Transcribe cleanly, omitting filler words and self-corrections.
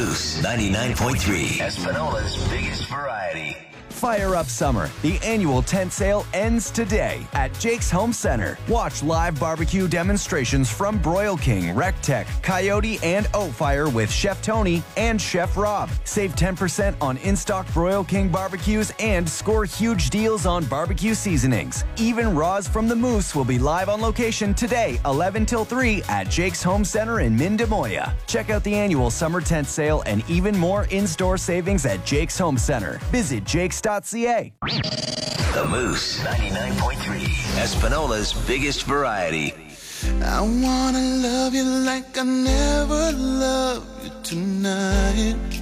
Moose 99.3. Espanola's biggest variety. Fire up summer. The annual tent sale ends today at Jake's Home Center. Watch live barbecue demonstrations from Broil King, Rectech, Coyote, and Oat Fire with Chef Tony and Chef Rob. Save 10% on in-stock Broil King barbecues and score huge deals on barbecue seasonings. Even Roz from the Moose will be live on location today, 11 till 3 at Jake's Home Center in Mindemoya. Check out the annual summer tent sale and even more in-store savings at Jake's Home Center. Visit jakes.ca. The Moose 99.3. Espanola's biggest variety. I wanna love you like I never loved you tonight.